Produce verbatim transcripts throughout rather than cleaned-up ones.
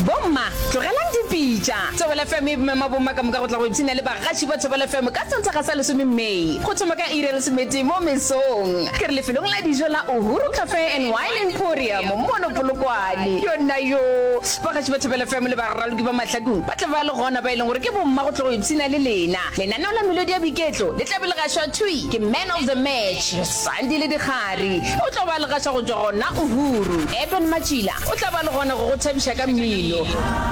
Bomma, tlogelang dipitša. Thobela F M e mema bomma ka moka go tla go ipshina le bagaši ba Thobela F M ka Sontaga sa lesome Mei. Go thoma ka iri le lesomete mo mesong. Ke re lefelong la dijo la Uhuru Cafe and Wine Emporium mo Polokwane. Yona yo, bagaši ba Thobela F M le baraloki ba Mahlakong ba tla ba le gona ba e leng gore ke bomma go tla go ipshina le lena. Lenaneo la melodi ya boiketlo le tla be le gašwa thui ke Man of the Match Sandile Dikgari. O tla ba le gašwa go tswa gona Uhuru. Eben Machila o tla ba le gona go go thabisha ka mmino.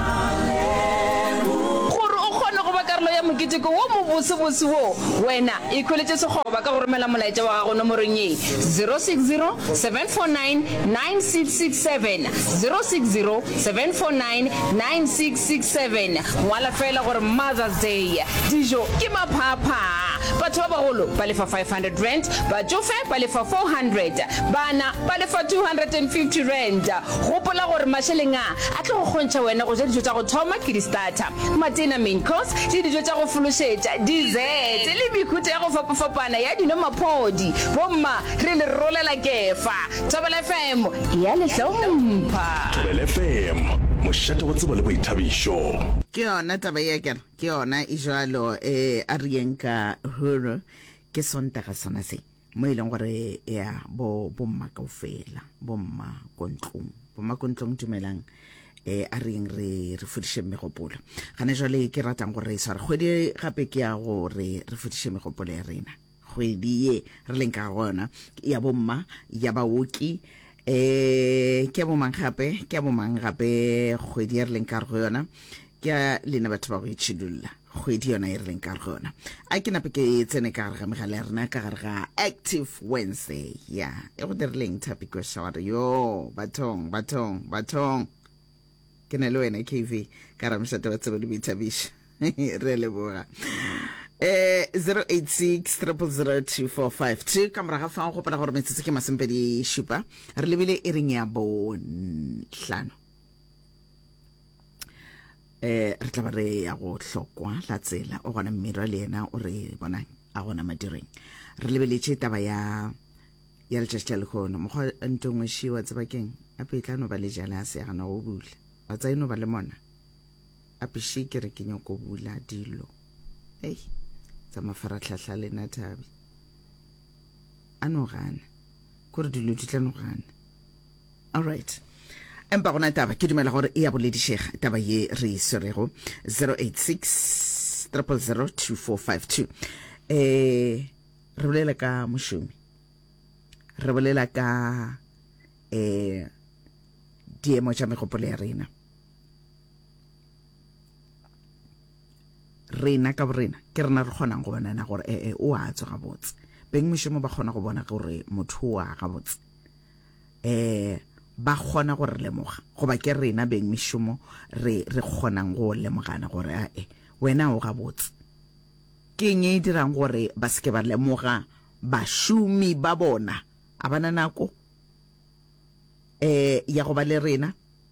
Gore o kgone go ba karolo ya moketeko wo mo bosebose wo, wena e kholetse segoba ka go romela molaetsa wa gago nomorong e zero six zero seven four nine nine six six seven zero six zero seven four nine nine six six seven. Ngwala fela gore Mother's Day dijo ke maphapha. Batho ba bagolo ba lefa five hundred rand, batsofe ba lefa four hundred, bana ba lefa two hundred fifty rand. Gopola gore masheleng a a tlo go kgontša wena go ja dijo tša go thoma ke di starter, matena main course, di dijo tša go fološetša, dessert le mekhutlo ya go fapafapana ya dinomaphodi. Bomma re le rolela kefa. Thobela F M ya le hlompha. Thobela F M mošate wa tsebo le boithabišo. Ke yona taba ya kere ke yona e jalo eh a rieng ka horo ke Sontaga sona se mo ileng gore ya bo bomma kaofela bomma kontlong bomma kontlong tumelang eh a rieng re re fudishe megopolo gane jale ke ratang gore e sare kgwedi gape ke ya gore re fudishe megopolo ya rena kgwedi ye re leng ka gona ya bomma ya baoki eh ke bo mang gape ke bo mang gape kgwedi ya re leng ka go yona ke lena batho ba go itšhidulla kgwedi yona e re leng ka gona a ke nape ke tsene ka ga megala rena ka gare ga Active Wednesday ya e go dirileng tapi ko shawara yo bathong bathong bathong ke na le wena K V ka ra mshata wa tsebo le boithabiša re le boga eh zero eight six zero zero zero two four five two ka moraga fa go pela gore metsetse ke masempedi shupa re lebile e reng ya bo hlano eh re tla ba re ya go hlokwa la tsela o gona mmiro le yena o re bona a gona madireng re lebeletse taba ya ya le tšatši le gona mo go ntongwe shiwa tsebakeng a petlano ba le jala se gana go bula ba tsaino ba le mona a pishi ke re ke nyoko bula dilo hey tsa mafaratlhatlha le na thabi ano gana gore dilo di tla no gana. All right, empa gona taba ke dumela gore e ya boledišega taba ye re serego zero eight six zero zero zero two four five two. eh re bolela ka mošomi, re bolela ka eh diemo tša megopolo ya rena rena ka borena ke rena re kgonang go bonana gore eh o a tswa gabotse beng mošomo ba kgona go bona gore motho wa gabotse eh ba kgona gore lemoga goba ke rena beng mošomo re re kgonang go lemogana gore a eh wena o gabotse ke eng e dirang gore ba se ke ba lemoga bašomi ba bona a bana nako eh ya go ba le rena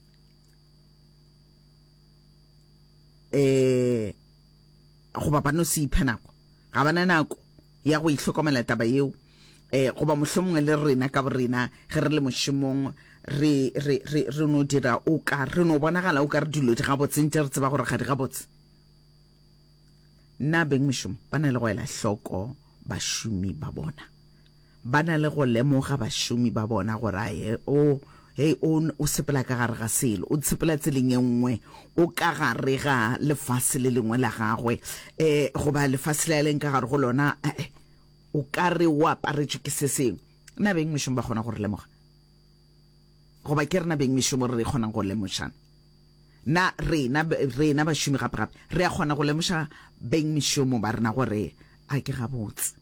eh go ba bano se iphanako ga bana nako ya go ihlokomela taba yeo eh go ba mohlomongwe le rena ka borena ge re le mošomong re re re re no dira o ka re no bonagala o ka re dilo di gabotse ntse re tseba gore ga di gabotse na beng mošomo ba na le go ela hloko bašomi ba bona ba na le go lemoga bašomi ba bona gore aye o hey on o sepela ka gare ga selo o sepela tseleng e nngwe o ka gare ga lefase le lengwe la gagwe eh go ba lefase le leng ka gare go lona eh o ka re wa paretswe ke se seng na beng mošomo ba kgona gore lemoga go ba ke rena beng mošomo re kgonang go lemošana na rena rena bašomi gape gape re a kgona go lemoša beng mošomo ba rena gore a ke gabotse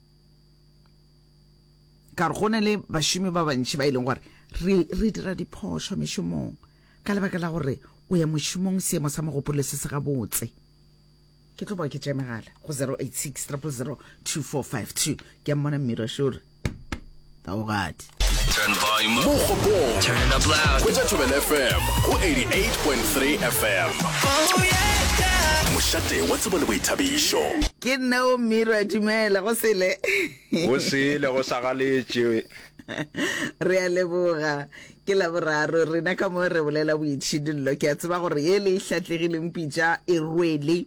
ka re gona le bašomi ba bantši ba ileng gore re re dira diphošo mošomong ka lebaka la gore o ya mošomong seemo sa mogopolo se se gabotse ke tlo ba ke tšemegala go zero eight six zero zero two four five two ke mmona mmiro sure taogadi Turn volume up. Mogopolo. Turn it up loud. With Thobela F M go eighty-eight point three F M. Oh yeah. Mošate wa tsebo le boithabišo. Ke nna o mmiro dumela go sele go sele go sagaletše re a leboga ke la boraro rena ka mo re bolela boitshidillo ke a tseba gore ye le hlatlegileng pitša e rwele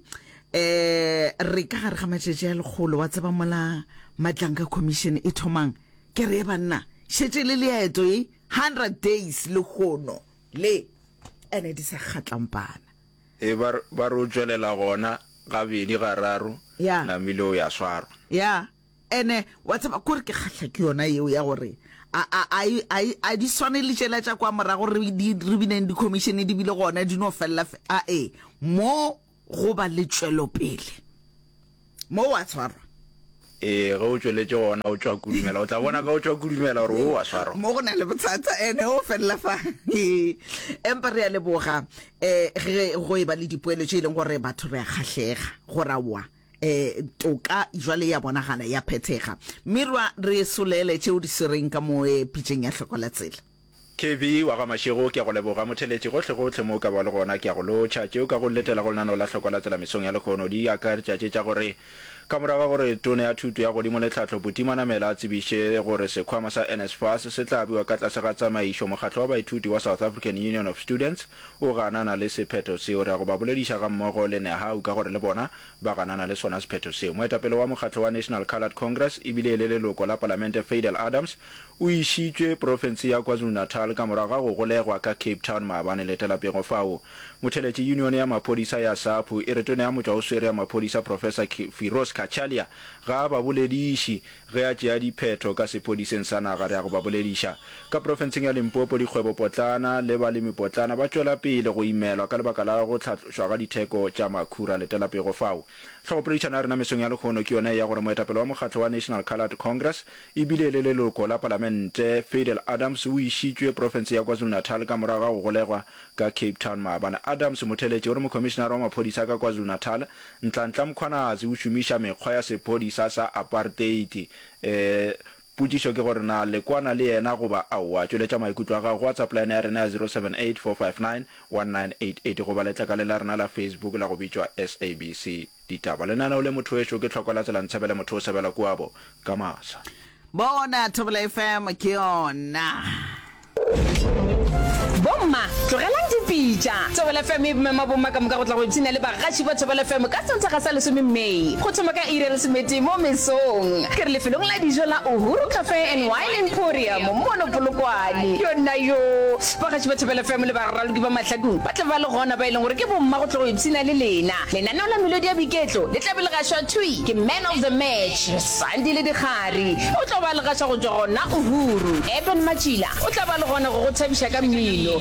eh re ka gare ga matšatši a legolo wa tseba mola Matlanka Commission e thomang ke re banna shetse le leeto e one hundred days le gono le ene di sa kgatlampana e ba ba ro tswelela gona ga bedi ga raro na milo ya swara ya ene wa tseba gore ke khatla ke yona eo ya gore a a a a di swane le tšela tša kwa morago re di re bineng di commission di bile gona di no fella a e mo go ba le tswelo pele mo wa tshwara e go tsweletse gona o tswa kudumela o tla bona ka o tswa kudumela gore o wa swara mo go na le botsatsa ene o fella fa empa re a leboga eh go e ba le dipoelo tše ileng gore batho re a khahlega go rawa eh toka jwale ya bonagana ya phethega mirwa re solele tšeo di sereng ka mo pitšeng ya hlokola tsela K B wa ga mashego ke go leboga motheletši gohle gohle mo ka ba le gona ke go lotša tšeo ka go letela go lana la hlokola tsela mesong ya lekgono di aka tšatši tša gore ka morago gore tone ya thuto ya godimo le tlhatlo Butimana Mela a tsebiše gore sekhwama sa NSFAS se tla biwa ka tlase ga tsamaišo mokgatlo wa baithuti wa South African Union of Students o ganana le sephetho seo re go ba bolediša ga mmogo le nehau ka gore le bona ba ganana le sona sephetho seo moetapele wa mokgatlo wa National Coloured Congress e bile le leloko la palamente Fidel Adams o išitšwe province ya KwaZulu-Natal ka morago go golegwa ka Cape Town maabane le telapego fao motheletši union ya maphodisa ya SAPU e re tone ya motšwa o swere ya maphodisa Professor Firoz Kachalia ga ba bolediši ge a tšea diphetho ka sephodiseng sa naga re a go ba bolediša ka profenseng ya Limpopo dikgwebo potlana le balemi potlana ba tšwela pele go imelwa ka lebaka la go tlhatlošwa ga ditheko tša makhura le telapego fao tlhogopoledišana rena mesong ya lekgono ke yone ya gore moetapele wa mokgatlo wa National Coloured Congress e bile le leloko la palamente Fidel Adams o išitšwe province ya KwaZulu-Natal ka morago go golegwa ka Cape Town maabane Adams motheletši gore mocommissioner wa maphodisa ka KwaZulu-Natal Nhlanhla Mkhwanazi o šomiša mekgwa ya sephodisa sa apartheid eh putšo ke gore na lekwana le yena goba aowa tšweletša maikutlo a gago WhatsApp line ya rena ya zero seven eight four five nine one nine eight eight goba letla ka le la rena la Facebook la go bitšwa S A B C ditaba lenaneo le motho wešo ke tlhokola tsela ntshebele motho o sebela kuabo ka masa bona Thobela F M ke yona bomma tlogelang dipitša Thobela F M e mema bomma ka moka go tla go ipshina le bagaši ba Thobela F M ka tsontsha ga sa lesome Mei go thoma ka iri le semeti mo mesong ke re lefelong la dijo la Uhuru Cafe and Wine Emporium mo Polokwane yona yo bagaši ba Thobela F M le baraloki ba mahlakong ba tla ba le gona ba ileng gore ke bomma go tla go ipshina le lena lenaneo la melodi ya biketlo le tla be le gašwa thui ke man of the match Sandi le Dikgari o tla ba le gašwa go tswa gona Uhuru Eben Machila o tla ba le gona go go thabiša ka mmino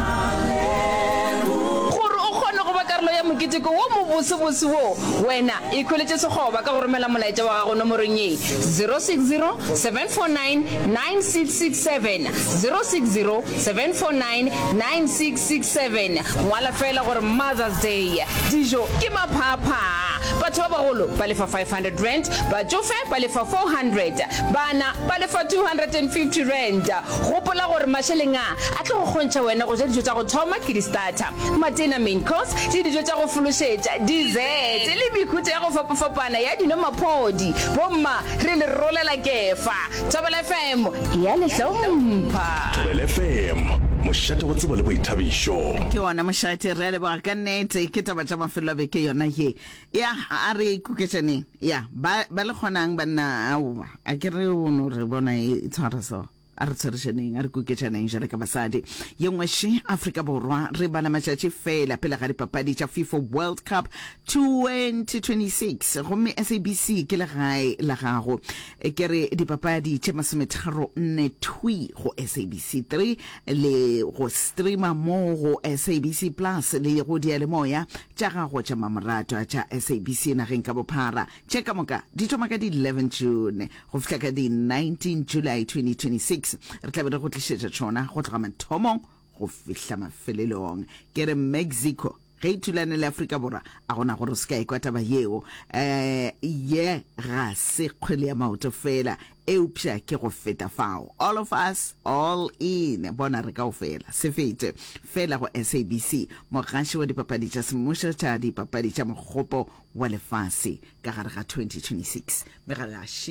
gore o kgone go ba karolo ya moketeko wo mo bosebose wo wena e kholetse sekgoba ka go romela molaetša wa gago nomorong ye zero six zero seven four nine nine six six seven zero six zero seven four nine nine six six seven ngwala fela gore Mother's Day dijo ke maphapha batho ba bagolo ba lefa five hundred rand batsofe ba lefa four hundred bana ba lefa two hundred fifty rand gopola gore masheleng a a tlo go kgontšha wena go ja dijo tša go thoma ke di starter matena main course le dijo tša go fološetša dessert le mekhutso ya go fapafapana ya dinomaphodi bomma re le rolela kefa Thobela F M ya le hlompha Thobela F M mošate go tseba le boithabišo ke yona mošate re a leboga ka nnete ke taba tša mafelo a beke yona ye ya a re kuketšaneng ya ba le kgonang banna aowa a ke re ono re bona e tshwara so a re tshwarišaneng a re kuketšaneng jale ka basadi ye nngwe še Afrika Borwa re bana matšatši fela pele ga dipapadi tša FIFA World Cup twenty twenty-six gomme S A B C ke le gae la gago ke re dipapadi tše masometharo nne thui go S A B C three le go streama mo go S A B C Plus le go dialemoya tša gago tša mamoratwa tša S A B C nageng ka bophara tše ka moka di thoma ka di eleven June go fihla ka di nineteen July twenty twenty-six re tla be re go tlišetša tšona go tloga mathomong go fihla mafelelong ke re Mexico ge ithulane le Afrika Borwa a gona gore se ka ekwa taba yeo eh ye ga se kgwele ya maoto fela eupša ke go feta fao all of us all in bona re ka o fela se fete fela go S A B C mogaši wa dipapadi tša semmušo tša dipapadi tša mogopo wa lefase ka gare ga twenty twenty-six megalaši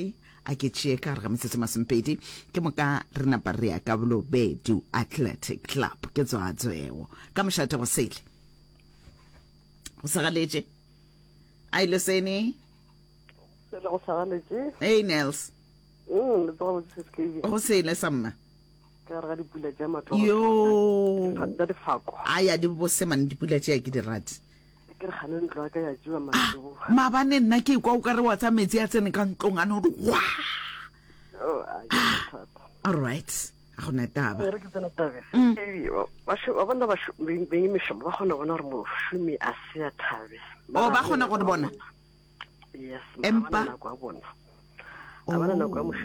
a ke tšee ka re ga metsetse masempedi ke moka re napa re ya ka Bolobedu Athletic Club ke tswa tsweo ka mošate go sele go sagaletše a ile sene le go sagaletše hey Nels mm le tloga botse se ke go sele samma ka re ga dipula tša matlo yo da di fako aya di bose man dipula tša ke di rate ke re gane ntlo ka ya tšwa matlo mabane nna ke kwa o ka re wa tsa metsi a tsene ka ntlong a no wa oh ai all right a go nataba re ke tsena tabe e ba sho ba bana ba sho beng mishomo ba gona bona re mo shumi a se ya tabe o ba gona go bona yes empa ba bona a bana na kwa mo